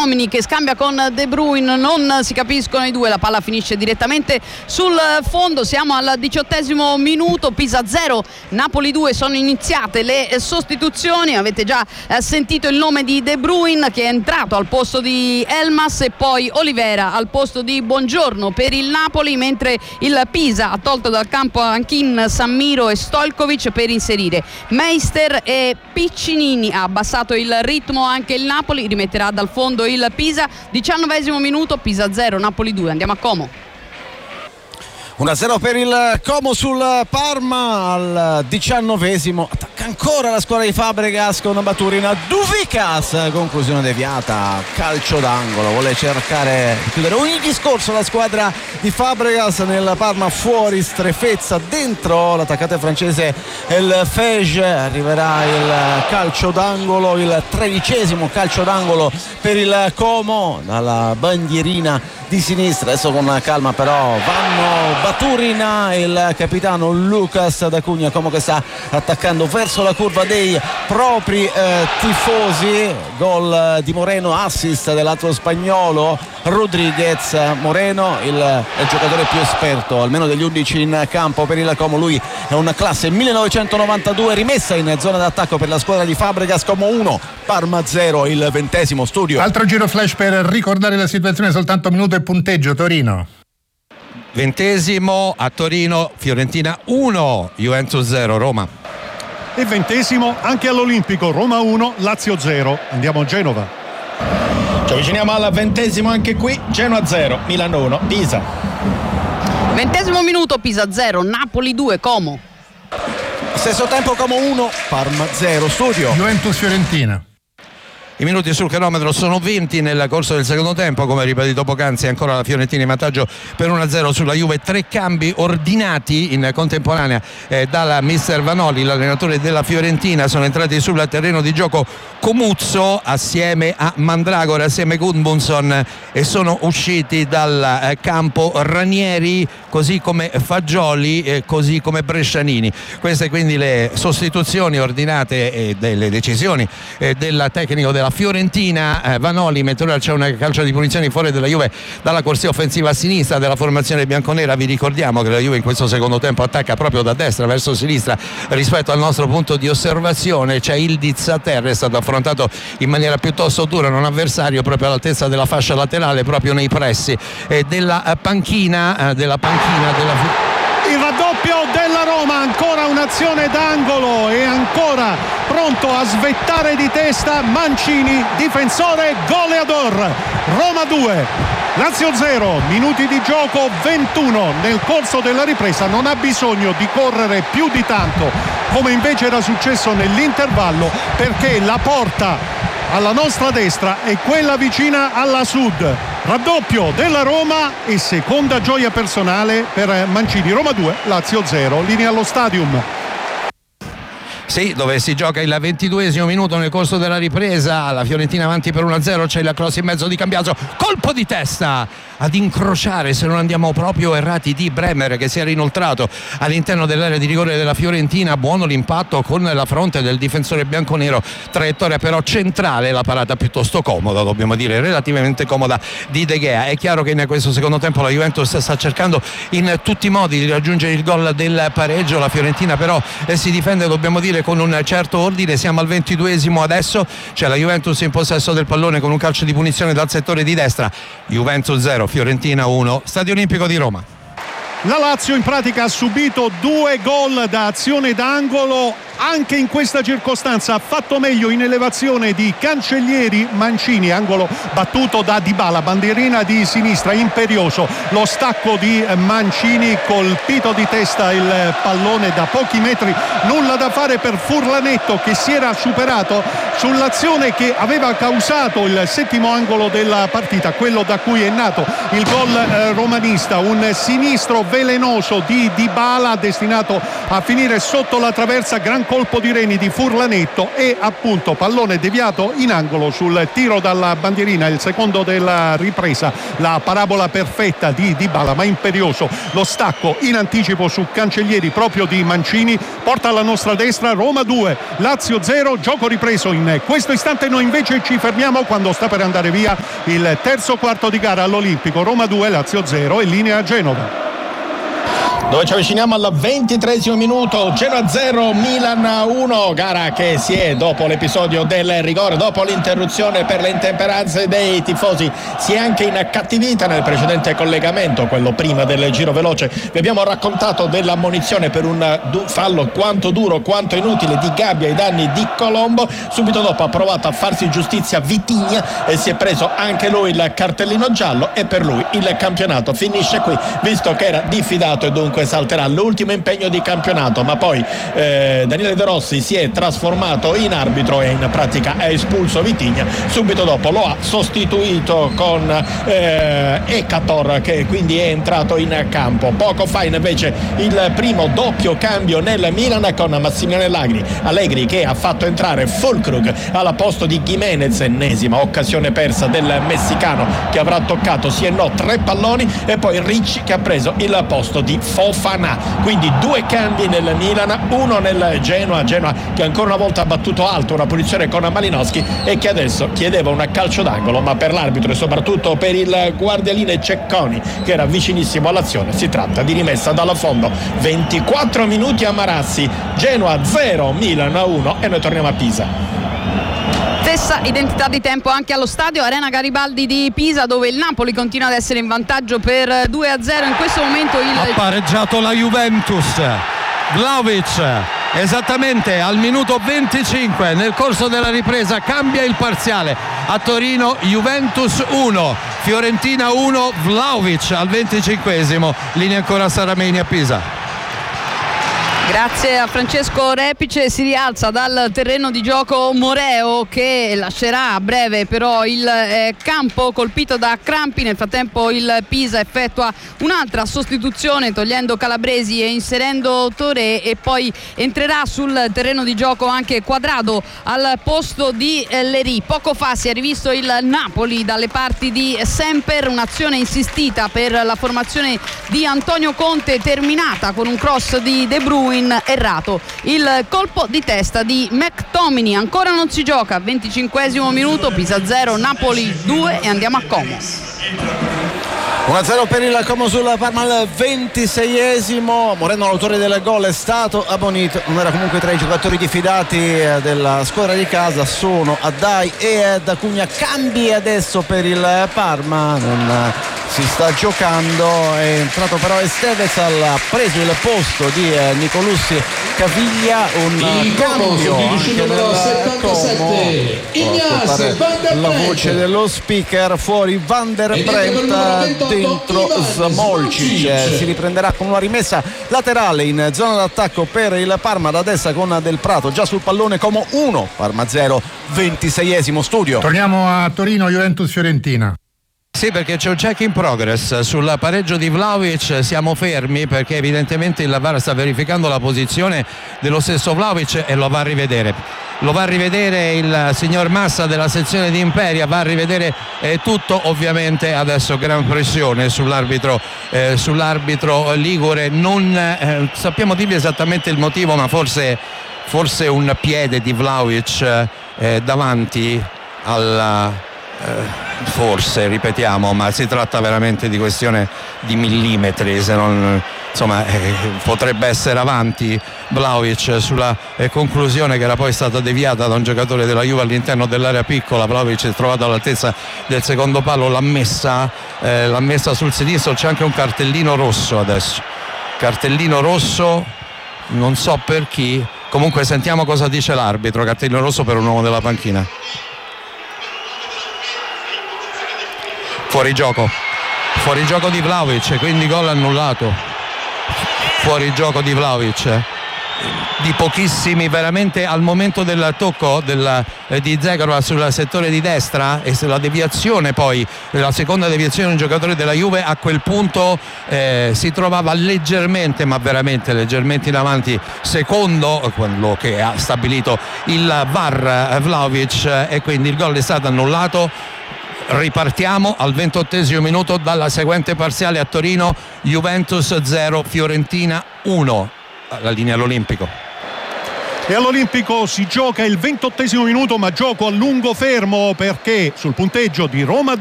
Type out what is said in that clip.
McTominay che scambia con De Bruyne, non si capiscono i due, la palla finisce direttamente sul fondo. Siamo al 18° minuto, Pisa 0, Napoli 2. Sono iniziate le sostituzioni, avete già sentito il nome di De Bruyne che è entrato al posto di Elmas e poi Olivera al posto di Buongiorno per il Napoli, mentre il Pisa ha tolto dal campo Anchin, Sammiro e Stojkovic per inserire Meister e Piccinini. Ha abbassato il ritmo anche il Napoli, rimetterà dal fondo il Pisa. 19° minuto, Pisa 0, Napoli 2. Andiamo a Como. 1-0 per il Como sul Parma. Al 19° attacca ancora la squadra di Fabregas con Baturina. Duvicas, conclusione deviata, calcio d'angolo. Vuole cercare di chiudere ogni discorso la squadra di Fabregas nel Parma, fuori Strefezza, dentro l'attaccante francese El Fege. Arriverà il calcio d'angolo, il 13° calcio d'angolo per il Como dalla bandierina di sinistra. Adesso con calma però vanno Baturina e il capitano Lucas D'Acunha, Como che sta attaccando verso la curva dei propri tifosi. Gol di Moreno, assist dell'altro spagnolo Rodriguez. Moreno il giocatore più esperto almeno degli 11 in campo per il Como, lui è un classe 1992. Rimessa in zona d'attacco per la squadra di Fabregas. Como 1, Parma 0, il 20° studio. Altro giro flash per ricordare la situazione, soltanto minuto e punteggio. Torino 20° a Torino, Fiorentina 1, Juventus 0, Roma. E 20° anche all'Olimpico, Roma 1, Lazio 0. Andiamo a Genova. Ci avviciniamo al 20° anche qui, Genoa 0, Milano 1, Pisa. 20° minuto, Pisa 0, Napoli 2, Como. Stesso tempo Como 1, Parma 0, studio. Juventus Fiorentina. I minuti sul cronometro sono 20 nel corso del secondo tempo, come ribadito poc'anzi ancora la Fiorentina in vantaggio per 1-0 sulla Juve. 3 cambi ordinati in contemporanea dalla mister Vanoli, l'allenatore della Fiorentina. Sono entrati sul terreno di gioco Comuzzo assieme a Mandragora, assieme a Gudmundsson, e sono usciti dal campo Ranieri, così come Fagioli, così come Brescianini. Queste quindi le sostituzioni ordinate e delle decisioni del tecnico della Fiorentina Vanoli, mentre ora c'è una calcio di punizione fuori della Juve dalla corsia offensiva a sinistra della formazione bianconera. Vi ricordiamo che la Juve in questo secondo tempo attacca proprio da destra verso sinistra rispetto al nostro punto di osservazione. C'è Ildiz a terra, è stato affrontato in maniera piuttosto dura, un avversario proprio all'altezza della fascia laterale, proprio nei pressi della panchina della Il raddoppio della Roma, ancora un'azione d'angolo e ancora pronto a svettare di testa Mancini, difensore goleador. Roma 2, Lazio 0, minuti di gioco 21. Nel corso della ripresa non ha bisogno di correre più di tanto come invece era successo nell'intervallo, perché la porta alla nostra destra è quella vicina alla sud. Raddoppio della Roma e seconda gioia personale per Mancini. Roma 2, Lazio 0, linea allo Stadium. Sì, dove si gioca il 22° minuto nel corso della ripresa. La Fiorentina avanti per 1-0, c'è la cross in mezzo di Cambiaso, colpo di testa ad incrociare, se non andiamo proprio errati, di Bremer, che si era inoltrato all'interno dell'area di rigore della Fiorentina. Buono l'impatto con la fronte del difensore bianconero, traiettoria però centrale, la parata piuttosto comoda, dobbiamo dire relativamente comoda, di De Gea. È chiaro che in questo secondo tempo la Juventus sta cercando in tutti i modi di raggiungere il gol del pareggio. La Fiorentina però si difende, dobbiamo dire, con un certo ordine. Siamo al 22° adesso, c'è la Juventus in possesso del pallone con un calcio di punizione dal settore di destra. Juventus 0, Fiorentina 1, Stadio Olimpico di Roma. La Lazio in pratica ha subito 2 gol da azione d'angolo. Anche in questa circostanza ha fatto meglio in elevazione di Cancellieri. Mancini, angolo battuto da Dybala, bandierina di sinistra, imperioso lo stacco di Mancini, colpito di testa il pallone da pochi metri, nulla da fare per Furlanetto, che si era superato sull'azione che aveva causato il 7° angolo della partita, quello da cui è nato il gol romanista. Un sinistro velenoso di Dybala destinato a finire sotto la traversa, gran gran colpo di reni di Furlanetto e appunto pallone deviato in angolo sul tiro dalla bandierina, il secondo della ripresa, la parabola perfetta di Dybala, ma imperioso lo stacco in anticipo su Cancellieri proprio di Mancini, porta alla nostra destra. Roma 2, Lazio 0, gioco ripreso in questo istante. Noi invece ci fermiamo quando sta per andare via il terzo quarto di gara all'Olimpico. Roma 2, Lazio 0 e linea a Genova, dove ci avviciniamo al 23esimo minuto. Genoa 0, Milan 1, gara che si è, dopo l'episodio del rigore, dopo l'interruzione per le intemperanze dei tifosi, si è anche incattivita. Nel precedente collegamento, quello prima del giro veloce, vi abbiamo raccontato dell'ammonizione per un fallo quanto duro quanto inutile di Gabbia ai danni di Colombo. Subito dopo ha provato a farsi giustizia Vitigna e si è preso anche lui il cartellino giallo, e per lui il campionato finisce qui, visto che era diffidato e dunque salterà l'ultimo impegno di campionato. Ma poi Daniele De Rossi si è trasformato in arbitro e in pratica ha espulso Vitigna. Subito dopo lo ha sostituito con Ekator, che quindi è entrato in campo. Poco fa invece il primo doppio cambio nel Milan, con Massimiliano Allegri che ha fatto entrare Füllkrug al posto di Gimenez. Ennesima occasione persa del messicano, che avrà toccato sì e no 3 palloni, e poi Ricci che ha preso il posto di Fofana. Quindi 2 cambi nel Milan, 1 nel Genoa che ancora una volta ha battuto alto una punizione con Malinowski e che adesso chiedeva un calcio d'angolo, ma per l'arbitro e soprattutto per il guardialine Cecconi, che era vicinissimo all'azione, si tratta di rimessa dalla fondo. 24 minuti a Marassi, Genoa 0, Milan 1, e noi torniamo a Pisa. Stessa identità di tempo anche allo stadio Arena Garibaldi di Pisa, dove il Napoli continua ad essere in vantaggio per 2-0. In questo momento ha pareggiato la Juventus. Vlahovic esattamente al minuto 25 nel corso della ripresa cambia il parziale. A Torino Juventus 1, Fiorentina 1, Vlahovic al 25esimo. Linea ancora Sarameni a Pisa. Grazie a Francesco Repice. Si rialza dal terreno di gioco Moreo, che lascerà a breve però il campo, colpito da crampi. Nel frattempo il Pisa effettua un'altra sostituzione, togliendo Calabresi e inserendo Touré, e poi entrerà sul terreno di gioco anche Quadrado al posto di Lerì. Poco fa si è rivisto il Napoli dalle parti di Semper, un'azione insistita per la formazione di Antonio Conte, terminata con un cross di De Bruyne errato. Il colpo di testa di McTominay. Ancora non si gioca, 25esimo minuto, Pisa 0, Napoli 2, e andiamo a Como. 1-0 per il Como sul Parma al 26esimo. Moreno, l'autore del gol, è stato ammonito. Non era comunque tra i giocatori diffidati della squadra di casa. Sono Adai e D'Acugna. Cambi adesso per il Parma. Non si sta giocando, è entrato però Esteves, ha preso il posto di Nicolussi Caviglia. Un cambio anche nel Como. La voce dello speaker: fuori Van der Bremt, dentro Smolcic. Si riprenderà con una rimessa laterale in zona d'attacco per il Parma da destra, con Del Prato già sul pallone. Como 1, Parma 0, 26esimo. Studio. Torniamo a Torino, Juventus Fiorentina. Sì, perché c'è un check in progress sul pareggio di Vlahovic. Siamo fermi perché evidentemente il VAR sta verificando la posizione dello stesso Vlahovic e lo va a rivedere. Lo va a rivedere il signor Massa della sezione di Imperia, va a rivedere tutto. Ovviamente adesso gran pressione sull'arbitro ligure. Non sappiamo dirvi esattamente il motivo, ma forse un piede di Vlahovic davanti alla... forse, ripetiamo, ma si tratta veramente di questione di millimetri, se non, insomma, potrebbe essere avanti Vlahovic sulla conclusione, che era poi stata deviata da un giocatore della Juve all'interno dell'area piccola. Vlahovic è trovato all'altezza del secondo palo, l'ha messa sul sinistro. C'è anche un cartellino rosso adesso, cartellino rosso, non so per chi. Comunque sentiamo cosa dice l'arbitro. Cartellino rosso per un uomo della panchina. Fuori gioco di Vlahovic, quindi gol annullato. Fuori gioco di Vlahovic di pochissimi veramente al momento del tocco di Dzegalov sul settore di destra e sulla deviazione, poi la seconda deviazione di un giocatore della Juve, a quel punto si trovava leggermente, ma veramente leggermente in avanti, secondo quello che ha stabilito il VAR Vlahovic, e quindi il gol è stato annullato. Ripartiamo al 28esimo minuto dalla seguente parziale a Torino: Juventus 0 Fiorentina 1. La linea all'Olimpico. E all'Olimpico si gioca il 28esimo minuto, ma gioco a lungo fermo, perché sul punteggio di Roma